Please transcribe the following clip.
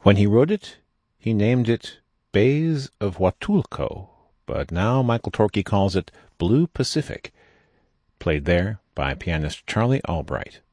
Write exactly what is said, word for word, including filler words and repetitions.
When he wrote it, he named it Bays of Huatulco, but now Michael Torke calls it Blue Pacific, played there by pianist Charlie Albright.